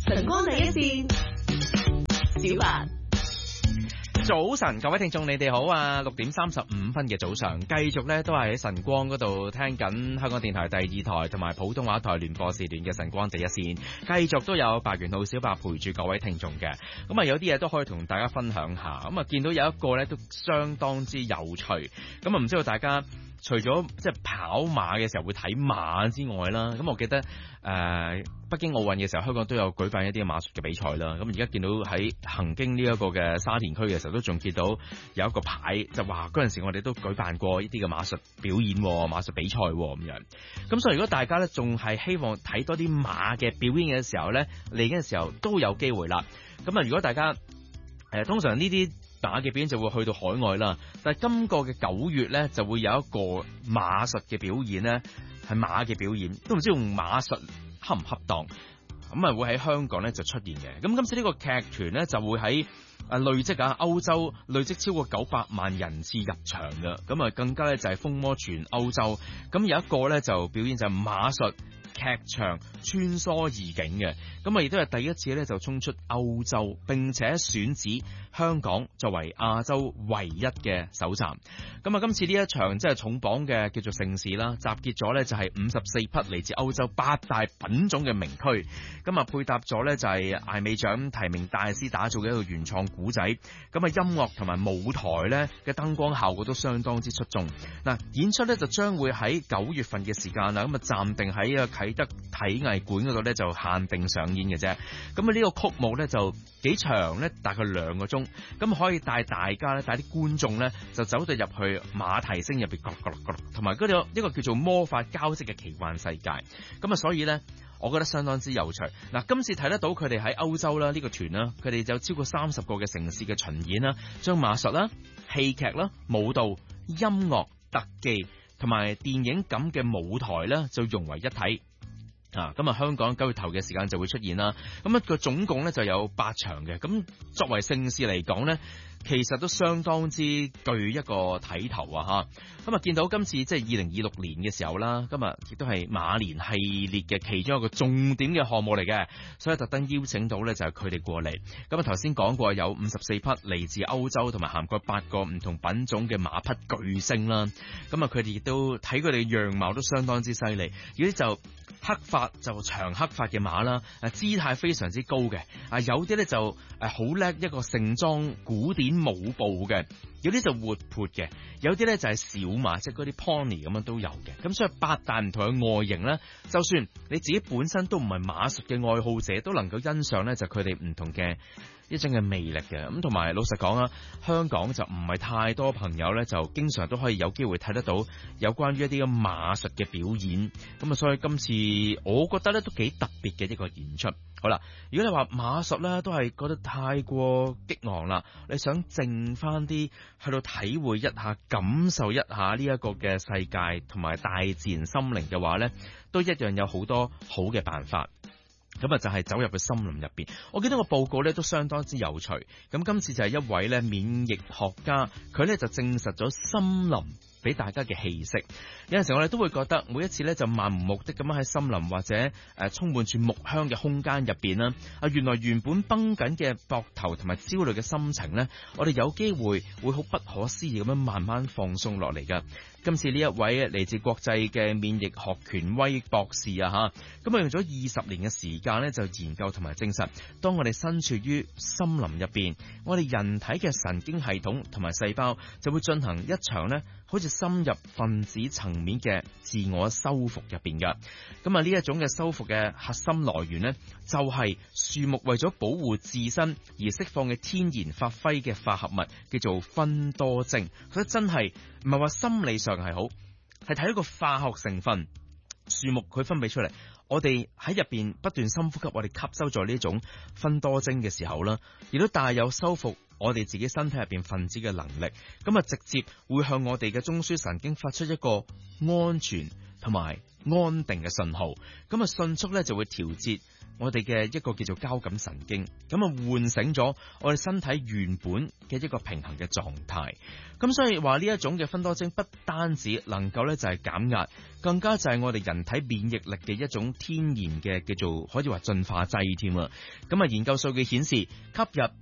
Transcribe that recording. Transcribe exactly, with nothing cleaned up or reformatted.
晨光第一線，小白。 早晨，各位聽眾，你哋好啊！六點三十五分嘅早上，繼續咧都係喺晨光嗰度聽緊香港電台第二台同埋普通話台聯播時段嘅晨光第一線，繼續都有白元浩小白陪住各位聽眾嘅。咁啊，有啲嘢都可以同大家分享下。咁啊，見到有一個咧都相當之有趣。咁啊，唔知道大家除咗即係跑馬嘅時候會睇馬之外啦，咁我記得誒、呃、北京奧運嘅時候，香港都有舉辦一啲馬術嘅比賽啦。咁而家見到喺行經呢一個嘅沙田區嘅時候，都仲見到有一個牌，就話嗰陣時我哋都舉辦過呢啲嘅馬術表演、馬術比賽咁樣。咁所以如果大家咧仲係希望睇多啲馬嘅表演嘅時候咧，嚟緊嘅時候都有機會啦。咁啊，如果大家誒、呃、通常呢啲馬嘅表演就會去到海外啦，但係今個嘅九月咧就會有一個馬術嘅表演咧，係馬嘅表演，都唔知用馬術恰唔恰當，咁啊會喺香港咧就出現嘅。咁今次呢個劇團咧就會喺啊累積啊歐洲累積超過九百萬人次入場嘅，咁啊更加咧就係風靡全歐洲。咁有一個咧就表演就係馬術劇場穿梭異境嘅，咁啊亦都係第一次咧就衝出歐洲，並且選址香港作為亞洲唯一嘅首站。咁啊今次呢一場即係重磅嘅叫做盛事啦，集結咗咧就係五十四匹嚟自歐洲八大品種嘅名駒，咁啊配搭咗咧就係艾美獎提名大師打造嘅一個原創古仔，咁啊音樂同埋舞台咧嘅燈光效果都相當之出眾。嗱，演出咧就將會喺九月份嘅時間啦，咁啊暫定喺啊啟德體藝館嗰度咧就限定上演嘅啫。咁啊呢個曲目咧就幾長咧，大概兩個鐘，咁可以帶大家咧帶啲觀眾咧就走到入去馬蹄聲入邊，咯咯咯，同埋嗰個一個叫做魔法交織嘅奇幻世界。咁啊所以咧我覺得相當之有趣。嗱，今次睇得到佢哋喺歐洲啦，呢個團啦，佢哋就超過三十個嘅城市嘅巡演啦，將馬術啦、戲劇啦、舞蹈、音樂、特技同埋電影咁嘅舞台咧就融為一體。啊，咁啊香港九月頭嘅時間就會出現啦。咁啊佢總共咧就有八場嘅。咁作為盛事嚟講咧，其實都相當之具一個睇頭啊吓。咁啊見到今次即係二零二六年嘅時候啦，今日亦都係馬年系列嘅其中一個重點嘅項目嚟嘅，所以特登邀請到咧就係佢哋過嚟。咁啊頭先講過有五十四匹嚟自歐洲同埋涵蓋八個唔同品種嘅馬匹巨星啦。咁啊佢哋亦都睇佢哋樣貌都相當之犀利，有啲就黑髮就長黑髮嘅馬啦，誒姿態非常之高嘅，啊有啲咧就誒好叻一個盛裝古典舞步嘅，有啲就活潑嘅，有啲咧就係小馬，即係嗰啲 pony 咁樣都有嘅。咁所以八大唔同嘅外形咧，就算你自己本身都唔係馬術嘅愛好者，都能夠欣賞咧就佢哋唔同嘅一種嘅魅力嘅。咁同埋老實講啊，香港就唔係太多朋友咧，就經常都可以有機會睇得到有關於一啲嘅馬術嘅表演。咁啊，所以今次我覺得咧都幾特別嘅一個演出。好啦，如果你話馬術咧都係覺得太過激昂啦，你想靜翻啲去到體會一下、感受一下呢一個嘅世界同埋大自然心靈嘅話咧，都一樣有好多好嘅辦法。咁啊就係走入去森林入邊。我記得個報告咧都相當之有趣。咁今次就係一位咧免疫學家，佢咧就證實咗森林俾大家嘅氣息。有陣時我哋都會覺得每一次咧就漫無目的咁樣喺森林或者誒、呃、充滿住木香嘅空間入邊啦，啊原來原本繃緊嘅膊頭同埋焦慮嘅心情咧，我哋有機會會好不可思議咁樣慢慢放鬆落嚟噶。今次呢一位嚟自國際嘅免疫學權威博士啊吓，咁啊用咗二十年嘅時間咧就研究同埋證實，當我哋身處於森林入邊，我哋人體嘅神經系統同埋細胞就會進行一場咧好似深入分子層面嘅自我修復入邊噶。咁啊呢一種嘅修復嘅核心來源咧，就係樹木為咗保護自身而釋放嘅天然發揮嘅化合物，叫做芬多精。佢真係唔係話心理上係好，係睇一個化學成分，樹木佢分泌出嚟，我哋喺入邊不斷深呼吸，我哋吸收咗呢種芬多精嘅時候啦，亦都帶有修復我哋自己身體入邊分子嘅能力。咁啊直接會向我哋嘅中樞神經發出一個安全同埋安定嘅信號，咁啊迅速咧就會調節我哋嘅一個叫做交感神經，咁啊喚醒咗我哋身體原本嘅一個平衡嘅狀態。咁所以話呢一種嘅芬多精不單止能夠咧就係減壓，更加就係我哋人體免疫力嘅一種天然嘅叫做可以話進化劑添啊。咁啊研究數據顯示，吸入